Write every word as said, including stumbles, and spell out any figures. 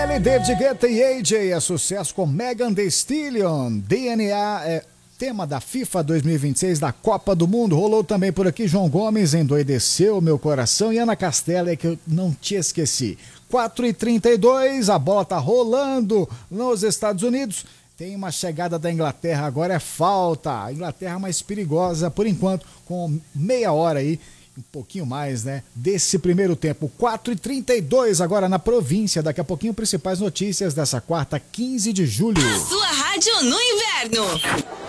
David Guetta e A J é sucesso com Megan Thee Stallion. D N A é tema da FIFA dois mil e vinte e seis da Copa do Mundo. Rolou também por aqui João Gomes, Endoideceu Meu Coração, e Ana Castela, é que eu não te esqueci. quatro e trinta e dois, a bola tá rolando nos Estados Unidos. Tem uma chegada da Inglaterra, agora é falta. A Inglaterra mais perigosa por enquanto, com meia hora aí, um pouquinho mais, né, desse primeiro tempo. Quatro e trinta e dois agora na província. Daqui a pouquinho, principais notícias dessa quarta, quinze de julho. A sua rádio no inverno.